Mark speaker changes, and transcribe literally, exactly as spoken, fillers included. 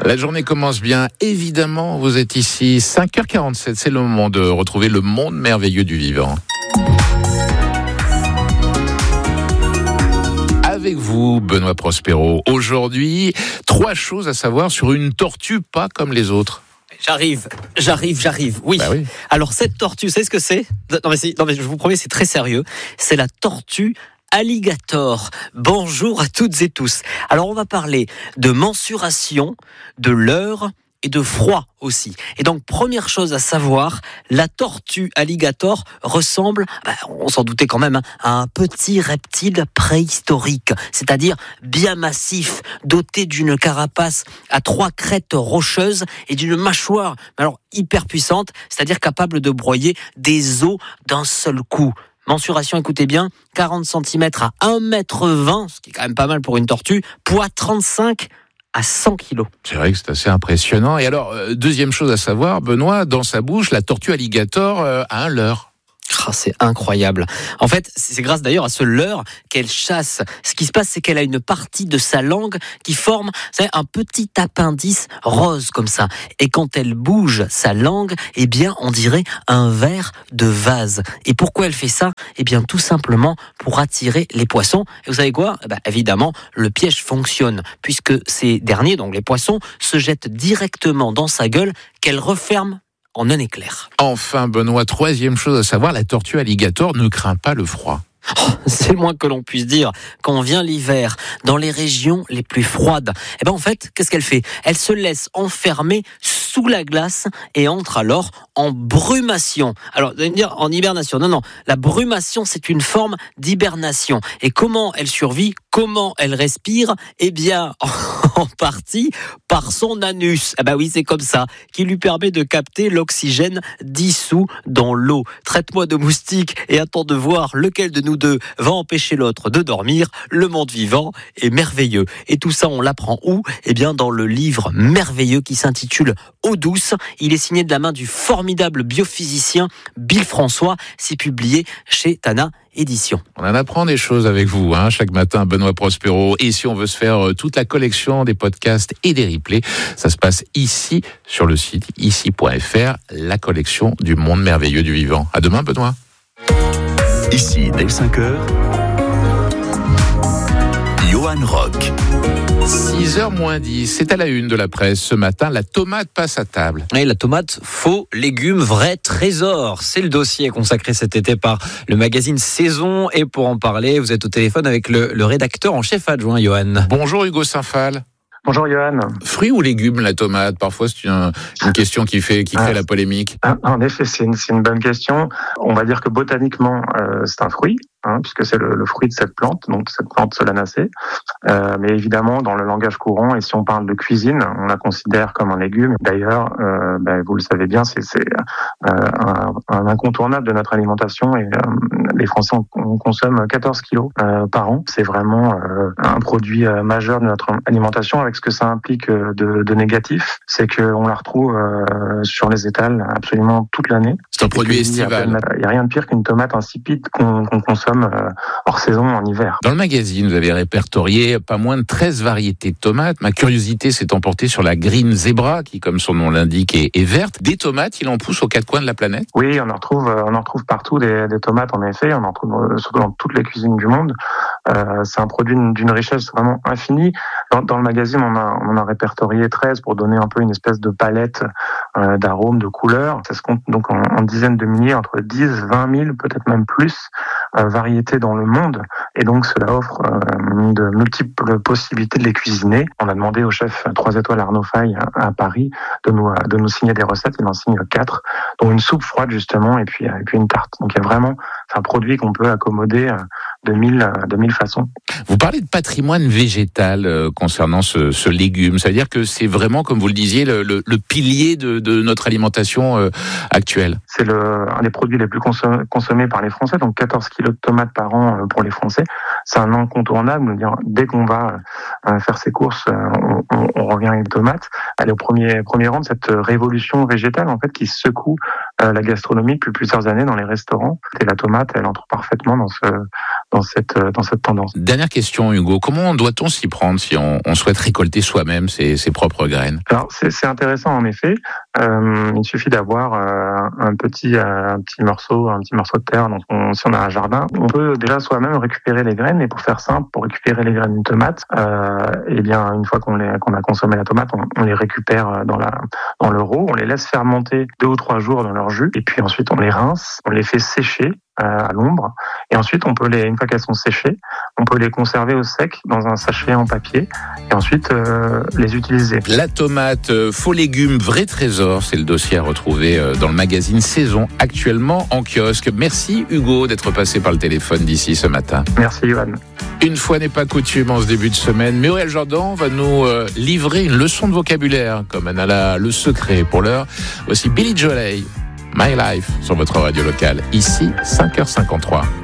Speaker 1: La journée commence bien. Évidemment, vous êtes ici. cinq heures quarante-sept, c'est le moment de retrouver le monde merveilleux du vivant. Avec vous, Benoît Prospero. Aujourd'hui, trois choses à savoir sur une tortue pas comme les autres.
Speaker 2: J'arrive, j'arrive, j'arrive. Oui.
Speaker 1: Bah oui.
Speaker 2: Alors cette tortue, vous savez ce que c'est ? Non mais, c'est, non mais je vous promets, c'est très sérieux. C'est la tortue alligator. Bonjour à toutes et tous. Alors on va parler de mensuration, de l'heure et de froid aussi. Et donc première chose à savoir, la tortue alligator ressemble, ben, on s'en doutait quand même, hein, à un petit reptile préhistorique, c'est-à-dire bien massif, doté d'une carapace à trois crêtes rocheuses et d'une mâchoire alors hyper puissante, c'est-à-dire capable de broyer des os d'un seul coup. Mensuration, écoutez bien, quarante centimètres à un mètre vingt, ce qui est quand même pas mal pour une tortue, poids trente-cinq à cent kilos.
Speaker 1: C'est vrai que c'est assez impressionnant. Et alors, euh, deuxième chose à savoir, Benoît, dans sa bouche, la tortue alligator euh, a un leurre.
Speaker 2: Oh, c'est incroyable. En fait, c'est grâce d'ailleurs à ce leurre qu'elle chasse. Ce qui se passe, c'est qu'elle a une partie de sa langue qui forme, vous savez, un petit appendice rose comme ça. Et quand elle bouge sa langue, eh bien, on dirait un verre de vase. Et pourquoi elle fait ça ? Eh bien, tout simplement pour attirer les poissons. Et vous savez quoi ? Eh bien, évidemment, le piège fonctionne puisque ces derniers, donc les poissons, se jettent directement dans sa gueule qu'elle referme en un éclair.
Speaker 1: Enfin, Benoît, troisième chose à savoir, la tortue alligator ne craint pas le froid.
Speaker 2: Oh, c'est le moins que l'on puisse dire. Quand vient l'hiver, dans les régions les plus froides, eh ben en fait, qu'est-ce qu'elle fait ? Elle se laisse enfermer sous la glace et entre alors en brumation. Alors, vous allez me dire en hibernation. Non, non. La brumation, c'est une forme d'hibernation. Et comment elle survit ? Comment elle respire ? Eh bien, en partie par son anus. Ah bah oui, c'est comme ça, qui lui permet de capter l'oxygène dissous dans l'eau. Traite-moi de moustique et attends de voir lequel de nous deux va empêcher l'autre de dormir. Le monde vivant est merveilleux. Et tout ça, on l'apprend où ? Eh bien, dans le livre merveilleux qui s'intitule Eau douce. Il est signé de la main du formidable biophysicien Bill François. C'est publié chez Tana Édition.
Speaker 1: On en apprend des choses avec vous, hein, chaque matin, Benoît Prospero. Et si on veut se faire toute la collection des podcasts et des replays, ça se passe ici, sur le site ici point f r, la collection du monde merveilleux du vivant. À demain, Benoît.
Speaker 3: Ici, dès cinq heures, Johan Rock.
Speaker 1: six heures moins dix, c'est à la une de la presse ce matin, la tomate passe à table.
Speaker 2: Et la tomate, faux légumes, vrai trésor. C'est le dossier consacré cet été par le magazine Saison. Et pour en parler, vous êtes au téléphone avec le, le rédacteur en chef adjoint, Johan.
Speaker 1: Bonjour Hugo Saint-Phal.
Speaker 4: Bonjour Johan.
Speaker 1: Fruits ou légumes la tomate ? Parfois c'est une, une question qui fait qui crée ah, la polémique.
Speaker 4: En effet, c'est une, c'est une bonne question. On va dire que botaniquement, euh, c'est un fruit, hein, puisque c'est le, le fruit de cette plante, donc cette plante solanacée. Euh, mais évidemment, dans le langage courant, et si on parle de cuisine, on la considère comme un légume. D'ailleurs, euh, ben, vous le savez bien, c'est, c'est euh, un, un incontournable de notre alimentation. Et euh, les Français on consomment quatorze kilos euh, par an. C'est vraiment euh, un produit euh, majeur de notre alimentation. Avec ce que ça implique de, de négatif, c'est qu'on la retrouve euh, sur les étals absolument toute l'année.
Speaker 1: C'est un produit estival.
Speaker 4: Il n'y a rien de pire qu'une tomate insipide qu'on, qu'on consomme euh, hors saison en hiver.
Speaker 1: Dans le magazine, vous avez répertorié pas moins de treize variétés de tomates. Ma curiosité s'est emportée sur la Green Zebra, qui, comme son nom l'indique, est, est verte. Des tomates, il en pousse aux quatre coins de la planète ?
Speaker 4: Oui, on en retrouve, on en retrouve partout des, des tomates, en effet. On en retrouve surtout dans toutes les cuisines du monde. Euh, c'est un produit d'une, d'une richesse vraiment infinie. Dans, dans le magazine, on a, on en a répertorié treize pour donner un peu une espèce de palette euh, d'arômes, de couleurs. Ça se compte donc en, en dizaines de milliers, entre dix, vingt mille, peut-être même plus, euh, variétés dans le monde. Et donc, cela offre euh, de multiples possibilités de les cuisiner. On a demandé au chef trois étoiles Arnaud Faye à, à Paris de nous, de nous signer des recettes. Il en signe quatre, dont une soupe froide, justement, et puis, et puis une tarte. Donc, il y a vraiment, c'est un produit qu'on peut accommoder de mille, de mille façons.
Speaker 1: Vous parlez de patrimoine végétal euh, concernant ce, ce légume. Ça veut dire que c'est vraiment, comme vous le disiez, le, le, le pilier de, de notre alimentation euh, actuelle.
Speaker 4: C'est le, un des produits les plus consommés, consommés par les Français, donc quatorze kilos de tomates par an euh, pour les Français. C'est un incontournable. Dire, dès qu'on va euh, faire ses courses, euh, on, on, on revient avec des tomates. Elle est au premier, premier rang de cette révolution végétale en fait qui secoue euh, la gastronomie depuis plusieurs années dans les restaurants. Et la tomate tomate, elle entre parfaitement dans ce, dans cette, dans cette tendance.
Speaker 1: Dernière question, Hugo. Comment doit-on s'y prendre si on, on souhaite récolter soi-même ses, ses propres graines?
Speaker 4: Alors, c'est, c'est intéressant en effet. Euh, il suffit d'avoir euh, un petit, euh, un petit morceau, un petit morceau de terre. Donc, on, si on a un jardin, on peut déjà soi-même récupérer les graines. Et pour faire simple, pour récupérer les graines d'une tomate, euh, et bien une fois qu'on les, qu'on a consommé la tomate, on, on les récupère dans la, dans le roux. On les laisse fermenter deux ou trois jours dans leur jus. Et puis ensuite, on les rince, on les fait sécher à l'ombre, et ensuite on peut les, une fois qu'elles sont séchées, on peut les conserver au sec dans un sachet en papier et ensuite euh, les utiliser.
Speaker 1: La tomate, euh, faux légumes, vrai trésor, c'est le dossier à retrouver euh, dans le magazine Saison, actuellement en kiosque. Merci Hugo d'être passé par le téléphone d'ici ce matin.
Speaker 4: Merci Johan.
Speaker 1: Une fois n'est pas coutume en ce début de semaine, Muriel Jordan va nous euh, livrer une leçon de vocabulaire, comme elle a le secret pour l'heure. Voici Billy Joel, My Life, sur votre radio locale, ici cinq heures cinquante-trois.